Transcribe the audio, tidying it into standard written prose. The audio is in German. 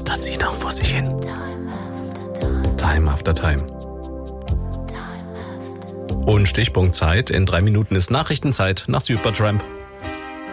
stottert sie noch vor sich hin. Time after time. Und Stichpunkt Zeit. In 3 Minuten ist Nachrichtenzeit nach Supertramp.